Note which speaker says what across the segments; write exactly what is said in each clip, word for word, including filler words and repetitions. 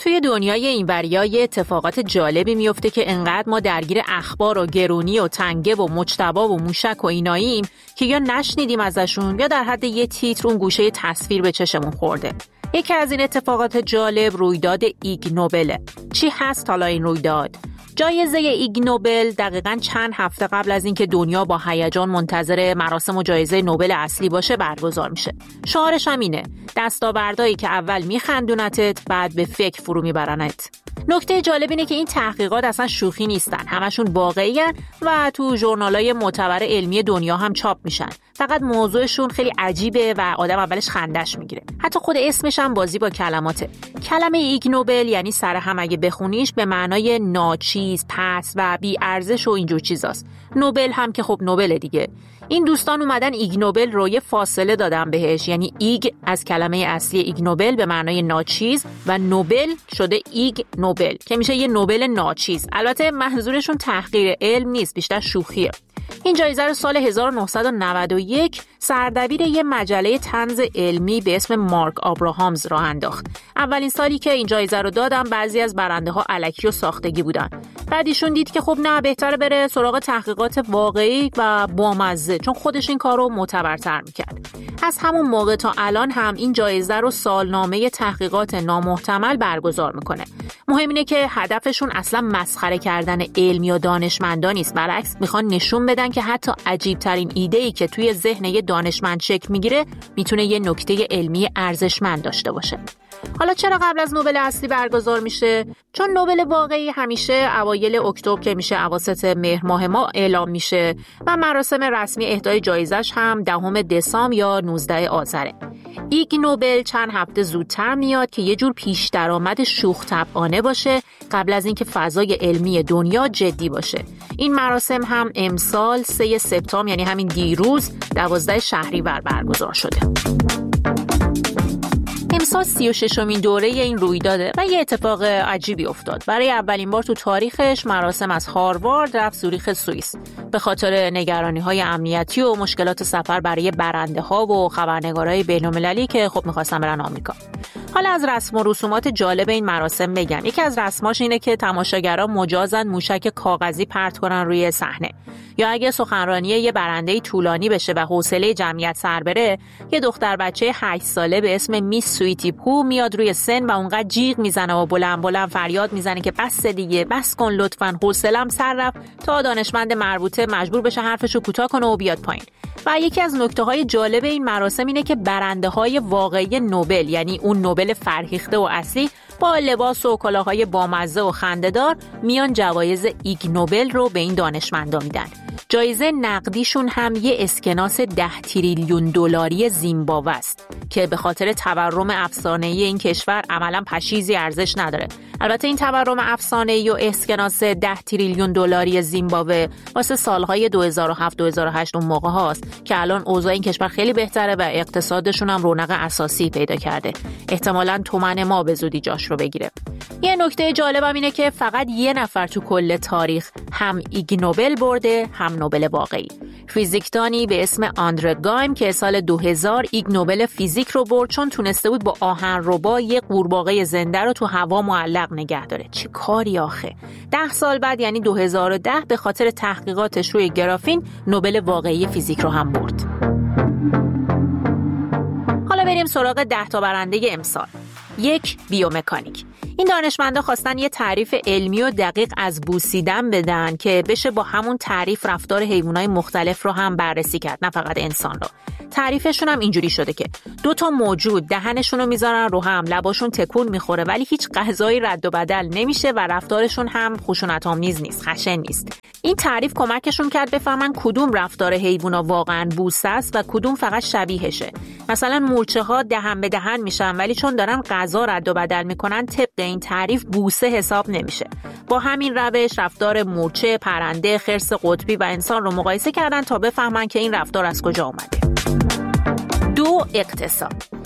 Speaker 1: توی دنیای اینوریا یه اتفاقات جالبی میفته که انقدر ما درگیر اخبار و گرونی و تنگه و مجتبا و موشک و ایناییم که یا نشنیدیم ازشون یا در حد یه تیتر اون گوشه تصویر به چشمون خورده. یکی از این اتفاقات جالب رویداد ایگ نوبله. چی هست حالا این رویداد؟ جایزه ایگ نوبل دقیقاً چند هفته قبل از اینکه دنیا با هیجان منتظر مراسم و جایزه نوبل اصلی باشه برگزار میشه. شعارش هم اینه: دستاوردهایی که اول میخندونتت بعد به فکر فرو میبرنت. نکته جالب اینه که این تحقیقات اصلا شوخی نیستن، همشون واقعی‌ان و تو ژورنال‌های معتبر علمی دنیا هم چاپ میشن. فقط موضوعشون خیلی عجیبه و آدم اولش خندش میگیره. حتی خود اسمش هم بازی با کلماته. کلمه ایگ نوبل یعنی سرهم اگه بخونیش به معنای ناچیز، پس و بی ارزش و اینجور چیزاست. نوبل هم که خب نوبل دیگه. این دوستان اومدن ایگ نوبل رو یه فاصله دادن بهش، یعنی ایگ از کلمه اصلی ایگ نوبل به معنای ناچیز و نوبل شده ایگ نوبل که میشه یه نوبل ناچیز. البته منظورشون تحقیر علم نیست، بیشتر شوخیه. این جایزه رو سال هزار و نهصد و نود و یک سردبیر یه مجله طنز علمی به اسم مارک آبراهامز راه انداخت. اولین سالی که این جایزه رو دادن بعضی از برنده ها الکی و ساختگی بودن. بعد ایشون دید که خب نه، بهتره بره سراغ تحقیقات واقعی و بامزه، چون خودش این کار رو معتبرتر میکرد. از همون موقع تا الان هم این جایزه رو سالنامه تحقیقات نامحتمل برگزار میکنه. مهم اینه که هدفشون اصلا مسخره کردن علم یا دانشمندان نیست، برعکس میخوان نشون بدن که حتی عجیب ترین ایده‌ای که توی ذهن یه دانشمند شکل میگیره میتونه یه نکته علمی ارزشمند داشته باشه. حالا چرا قبل از نوبل اصلی برگزار میشه؟ چون نوبل واقعی همیشه اوایل اکتبر که میشه اواسط مهر ماه ما اعلام میشه و مراسم رسمی اهدای جایزش هم دهم دسامبر یا نوزدهم آذره. ایگ نوبل چند هفته زودتر میاد که یه جور پیش درآمد شوخ طبعانه باشه قبل از اینکه فضای علمی دنیا جدی باشه. این مراسم هم امسال سوم سپتامبر یعنی همین دیروز دوازدهم شهریور برگزار شده. امسال سی و ششمین دوره این رویداده و یه اتفاق عجیبی افتاد. برای اولین بار تو تاریخش مراسم از هاروارد رفت زوریخ سوئیس به خاطر نگرانی‌های امنیتی و مشکلات سفر برای برنده‌ها و خبرنگارای بین‌المللی که خب می‌خواستن برن آمریکا. حالا از رسم و رسومات جالب این مراسم بگم. یکی از رسماش اینه که تماشاگران مجازن موشک کاغذی پرت کنن روی صحنه، یا اگه سخنرانی یه برنده طولانی بشه و حوصله جمعیت سر بره، یه دختر بچه هشت ساله به اسم میس سویتی پو میاد روی سن و اونقدر جیغ میزنه و بلند بلند فریاد میزنه که بس دیگه، بس کن لطفاً، حوصله‌ام سر رفت، تا دانشمند مربوطه مجبور بشه حرفشو کوتاه کنه و بیاد پایین. و یکی از نکته‌های جالب این مراسم اینه که برنده‌های واقعی نوبل، یعنی اون نوبل فرهیخته و اصلی، با لباس و کلاه‌های بامزه و خنده‌دار میان جوایز ایگ نوبل رو به این دانشمندا میدن. جایزه نقدیشون هم یه اسکناس ده تریلیون دلاری زیمبابوه است که به خاطر تورم افسانه‌ای این کشور عملاً پشیزی ارزش نداره. البته این تورم افسانه‌ای و اسکناس ده تریلیون دلاری زیمبابوه واسه سالهای دو هزار و هفت دو هزار و هشت اون موقع هاست که الان اوضاع این کشور خیلی بهتره و اقتصادشون هم رونق اساسی پیدا کرده. احتمالاً تومن ما به زودی جاش رو بگیره. یه نکته جالبم اینه که فقط یه نفر تو کل تاریخ هم ایگ نوبل برده هم نوبل واقعی. فیزیکدانی به اسم آندره گایم که سال دو هزار ایگ نوبل فیزیک رو برد چون تونسته بود با آهنربا یه قورباغه زنده رو تو هوا معلق نگه داره. چه کاری آخه. ده سال بعد یعنی دو هزار و ده به خاطر تحقیقاتش روی گرافین نوبل واقعی فیزیک رو هم برد. حالا بریم سراغ ده تا برنده امسال. یک، بیومکانیک. این دانشمندا خواستن یه تعریف علمی و دقیق از بوسیدن بدن که بشه با همون تعریف رفتار حیوانات مختلف رو هم بررسی کرد، نه فقط انسان رو. تعریفشون هم اینجوری شده که دو تا موجود دهنشون رو میذارن رو هم، لباشون تکون میخوره ولی هیچ غذایی رد و بدل نمیشه و رفتارشون هم خشونت‌آمیز نیست، خشن نیست. این تعریف کمکشون کرد بفهمن کدوم رفتار حیونا واقعاً بوسه است و کدوم فقط شبیهشه. مثلا مورچه‌ها دهن به دهن میشن ولی چون دارن غذا رد و بدل میکنن طبق این تعریف بوسه حساب نمیشه. با همین روش رفتار مورچه، پرنده، خرس قطبی و انسان رو مقایسه کردن تا بفهمن که این رفتار از کجا اومده. دو، اقتصاد.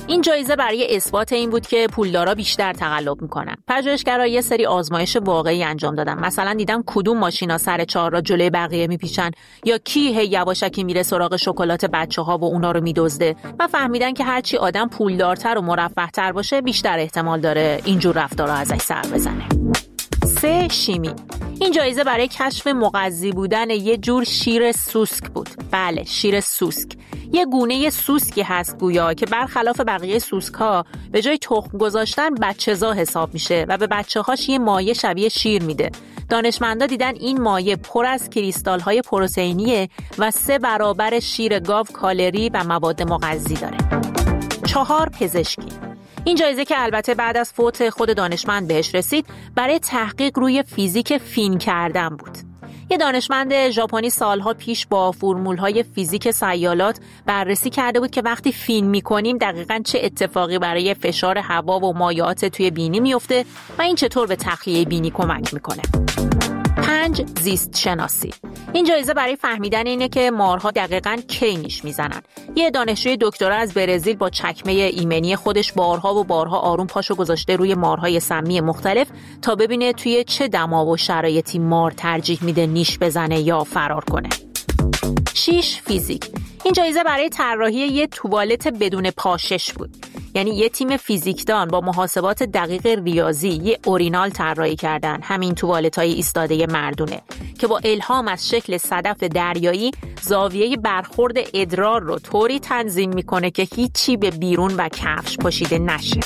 Speaker 1: این جایزه برای اثبات این بود که پولدارا بیشتر تقلب میکنن. پژوهشگرا یه سری آزمایش واقعی انجام دادن. مثلا دیدن کدوم ماشینا سر چهار را جلوی بقیه میپیچن یا کی هی یواشکی میره سراغ شکلات بچه‌ها و اونا رو میدزده و فهمیدن که هرچی آدم پولدارتر و مرفه‌تر باشه بیشتر احتمال داره اینجور رفتارا ازش سر بزنه. سه، شیمی. این جایزه برای کشف مغذی بودن یه جور شیر سوسک بود. بله، شیر سوسک. یه گونه سوسکی هست گویا که برخلاف بقیه سوسک‌ها به جای تخم گذاشتن بچه‌زا حساب میشه و به بچه‌هاش یه مایع شبیه شیر میده. دانشمندا دیدن این مایع پر از کریستال‌های پروتئینیه و سه برابر شیر گاو کالری و مواد مغذی داره. چهار، پزشکی. این جایزه که البته بعد از فوت خود دانشمند بهش رسید برای تحقیق روی فیزیک فین کردن بود. یه دانشمند ژاپنی سالها پیش با فرمول‌های فیزیک سیالات بررسی کرده بود که وقتی فین می‌کنیم دقیقاً چه اتفاقی برای فشار هوا و مایعات توی بینی میفته و این چطور به تخلیه بینی کمک میکنه. پنج، زیست شناسی. این جایزه برای فهمیدن اینه که مارها دقیقاً کی نیش میزنن. یه دانشجوی دکترا از برزیل با چکمه ایمنی خودش بارها و بارها آروم پاشو گذاشته روی مارهای سمی مختلف تا ببینه توی چه دما و شرایطی مار ترجیح میده نیش بزنه یا فرار کنه. شش، فیزیک. این جایزه برای طراحی یه توالت بدون پاشش بود. یعنی یه تیم فیزیکدان با محاسبات دقیق ریاضی یه اورینال طراحی کردن، همین توالت‌های ایستاده مردونه که با الهام از شکل صدف دریایی زاویه برخورد ادرار رو طوری تنظیم میکنه که هیچی به بیرون و کفش پاشیده نشه.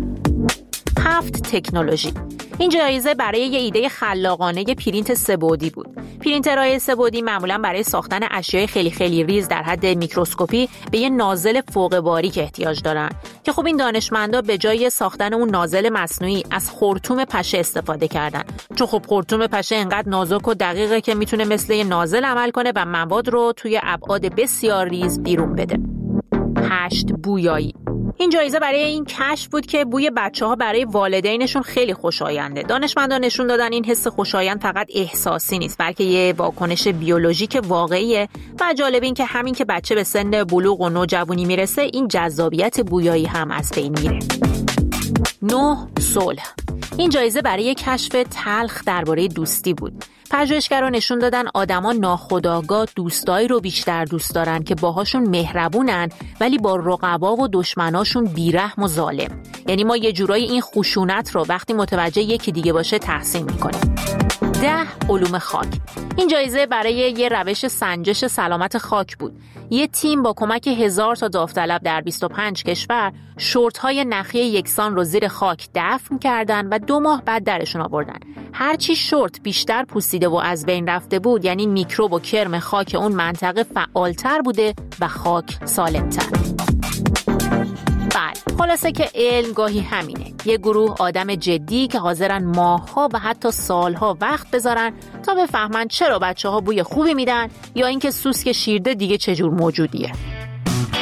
Speaker 1: هفت، تکنولوژی. این جایزه برای یه ایده خلاقانه پرینت سه‌بعدی بود. پرینترهای سه‌بعدی معمولاً برای ساختن اشیاء خیلی خیلی ریز در حد میکروسکوپی به یه نازل فوق باریک احتیاج دارن که خب این دانشمندا به جای ساختن اون نازل مصنوعی از خرطوم پشه استفاده کردن، چون خب خرطوم پشه انقدر نازک و دقیقه که میتونه مثل یه نازل عمل کنه و مواد رو توی ابعاد بسیار ریز بیرون بده. هشت، بویایی. این جایزه برای این کشف بود که بوی بچه‌ها برای والدینشون خیلی خوشاینده. دانشمندان نشون دادن این حس خوشایند فقط احساسی نیست، بلکه یه واکنش بیولوژیک واقعیه و جالب این که همین که بچه به سن بلوغ و نوجوانی میرسه این جذابیت بویایی هم از بین میره. نه، صلح. این جایزه برای کشف تلخ درباره دوستی بود. پژوهشگران نشون دادن آدما ناخودآگاه دوستایی رو بیشتر دوست دارن که باهاشون مهربونن ولی با رقبا و دشمناشون بیرحم و ظالم. یعنی ما یه جورایی این خشونت رو وقتی متوجه یکی دیگه باشه تحسین میکنیم. ده، علوم خاک. این جایزه برای یه روش سنجش سلامت خاک بود. یه تیم با کمک هزار تا داوطلب در بیست و پنج کشور شورت‌های نخی یکسان رو زیر خاک دفن کردن و دو ماه بعد درشون آوردن. هرچی شورت بیشتر پوسیده و از بین رفته بود یعنی میکروب و کرم خاک اون منطقه فعالتر بوده و خاک سالمتر. بله، خلاصه که علم گاهی همینه. یه گروه آدم جدی که حاضرن ماه‌ها و حتی سال‌ها وقت بذارن تا بفهمن چرا بچه‌ها بوی خوبی میدن یا اینکه سوسک شیرده دیگه چجور موجودیه.